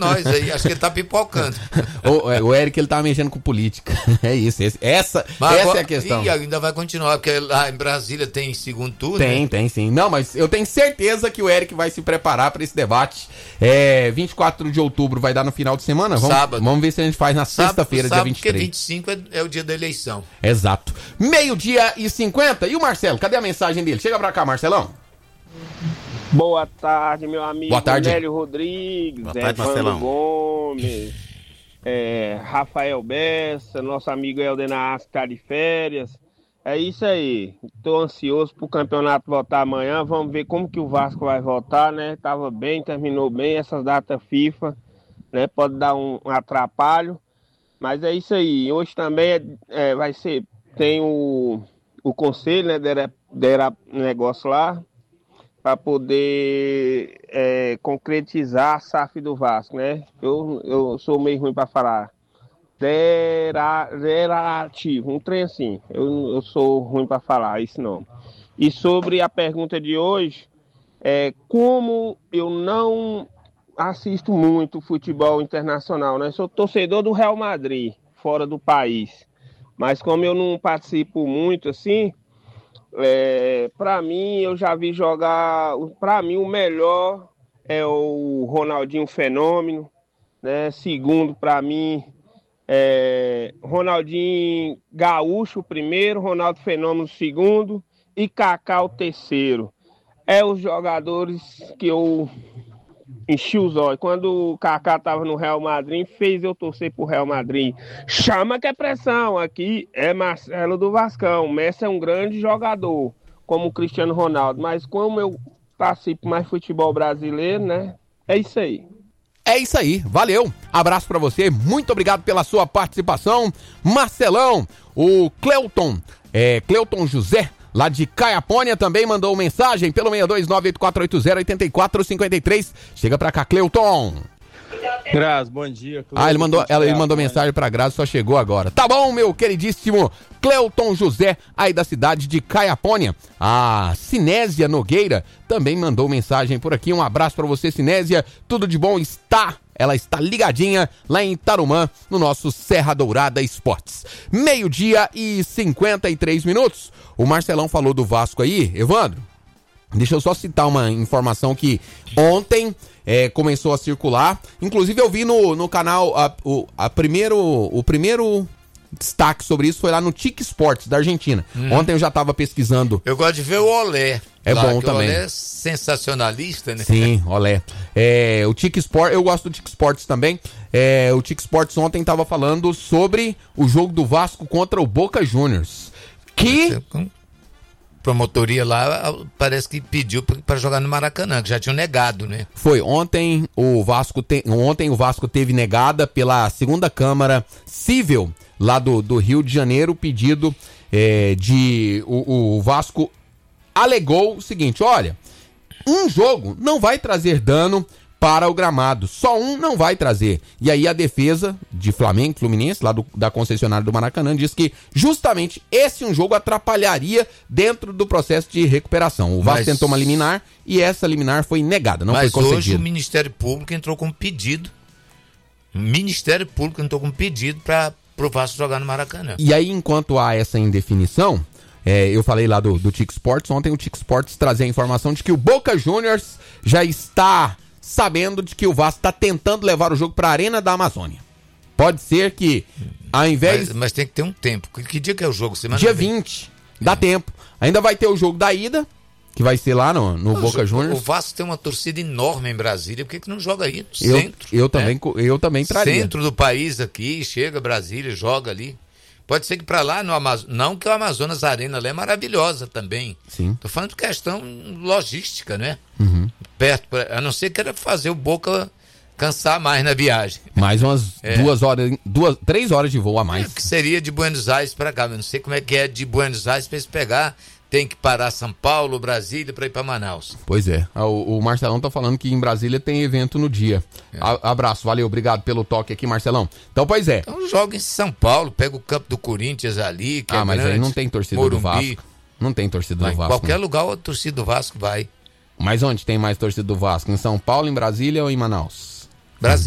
nós aí, acho que ele tá pipocando. O Eric, ele tá mexendo com política. É isso, essa é a questão. E ainda vai continuar, porque lá em Brasília tem segundo turno. Tem sim. Não, mas eu tenho certeza que o Eric vai se preparar para esse debate. 24 de outubro vai dar no final de semana? Sábado. Vamos ver se a gente faz na sexta-feira, dia 23. Porque 25 é o dia da eleição. Exato. 12:50. E o Marcelo? Cadê a mensagem dele? Chega pra cá, Marcelão. Boa tarde, meu amigo. Boa tarde. Nélio Rodrigues, Boa tarde, Evandro Marcelão. Gomes, Rafael Bessa, nosso amigo Eldenar que tá de férias. É isso aí. Tô ansioso pro campeonato voltar amanhã. Vamos ver como que o Vasco vai voltar, né? Tava bem, terminou bem. Essas datas FIFA, né? Pode dar um atrapalho. Mas é isso aí. Hoje também vai ser... Tem o conselho, né? Dera negócio lá para poder concretizar a SAF do Vasco, né? Eu sou meio ruim para falar. Derativo, um trem assim. Eu sou ruim para falar isso não. E sobre a pergunta de hoje, como eu não assisto muito futebol internacional, né? Sou torcedor do Real Madrid, fora do país. Mas como eu não participo muito assim, para mim, eu já vi jogar. Para mim, o melhor é o Ronaldinho Fenômeno, né? Segundo, para mim, Ronaldinho Gaúcho o primeiro, Ronaldo Fenômeno o segundo e Kaká o terceiro. Os jogadores que eu enchi os olhos. Quando o Kaká estava no Real Madrid, fez eu torcer pro Real Madrid. Chama que é pressão. Aqui é Marcelo do Vascão. Messi é um grande jogador, como o Cristiano Ronaldo. Mas como eu participo mais futebol brasileiro, né? É isso aí. É isso aí, valeu, abraço pra você, muito obrigado pela sua participação, Marcelão. O Cleuton José, lá de Caiapônia, também mandou mensagem pelo 62984808453. Chega pra cá, Cleuton. Grazi, bom dia. Ele mandou mensagem pra Grazi, só chegou agora. Tá bom, meu queridíssimo Cleuton José, aí da cidade de Caiapônia. A Sinésia Nogueira também mandou mensagem por aqui. Um abraço pra você, Sinésia. Tudo de bom? Ela está ligadinha lá em Tarumã, no nosso Serra Dourada Esportes. 12:53. O Marcelão falou do Vasco aí, Evandro. Deixa eu só citar uma informação que ontem começou a circular. Inclusive eu vi no canal o primeiro destaque sobre isso foi lá no Tic Sports da Argentina. Ontem eu já estava pesquisando. Eu gosto de ver o Olé. É lá, bom também. O Olé é sensacionalista, né? Sim, Olé. O Tic Sports, eu gosto do Tic Sports também. O Tic Sports ontem estava falando sobre o jogo do Vasco contra o Boca Juniors. Que promotoria lá parece que pediu para jogar no Maracanã, que já tinham negado, né? Foi ontem o Vasco teve negada pela segunda Câmara Civil lá do Rio de Janeiro o pedido o Vasco alegou o seguinte: olha, um jogo não vai trazer dano para o gramado, só um não vai trazer. E aí a defesa de Flamengo, Fluminense, lá da concessionária do Maracanã, diz que justamente esse um jogo atrapalharia dentro do processo de recuperação. O Vasco tentou uma liminar e essa liminar foi negada, não foi concedida. Mas hoje o Ministério Público entrou com um pedido. O Ministério Público entrou com um pedido para o Vasco jogar no Maracanã. E aí, enquanto há essa indefinição, eu falei lá do Tic Sports, ontem o Tic Sports trazia a informação de que o Boca Juniors já está sabendo de que o Vasco está tentando levar o jogo para a Arena da Amazônia. Pode ser que, ao invés... Mas tem que ter um tempo. Que dia que é o jogo? Dia 20. Dá tempo. Ainda vai ter o jogo da ida, que vai ser lá no Boca Juniors. O Vasco tem uma torcida enorme em Brasília. Por que não joga aí no centro? Eu também traria. Centro do país aqui, chega Brasília, joga ali. Pode ser que para lá no Amazonas, não que o Amazonas Arena lá é maravilhosa também. Sim. Tô falando de questão logística, né? Uhum. Perto, a não ser que era fazer o Boca cansar mais na viagem. Mais umas 3 horas de voo a mais. Que seria de Buenos Aires para cá, mas não sei como é que é de Buenos Aires para eles pegar. Tem que parar São Paulo, Brasília para ir para Manaus. Pois é. O Marcelão tá falando que em Brasília tem evento no dia. Abraço, valeu, obrigado pelo toque aqui, Marcelão. Então, pois é. Então joga em São Paulo, pega o campo do Corinthians ali, que mas aí não tem torcida Morumbi. do Vasco. Não tem torcida do Vasco. Em qualquer lugar a torcida do Vasco vai. Mas onde tem mais torcida do Vasco? Em São Paulo, em Brasília ou em Manaus? Brasília.